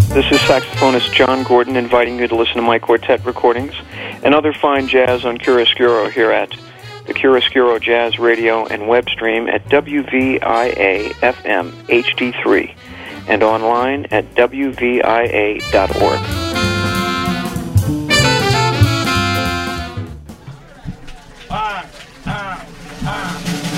This is saxophonist John Gordon inviting you to listen to my quartet recordings and other fine jazz on Chiaroscuro here at the Chiaroscuro Jazz Radio and web stream at WVIA-FM HD3 and online at WVIA.org.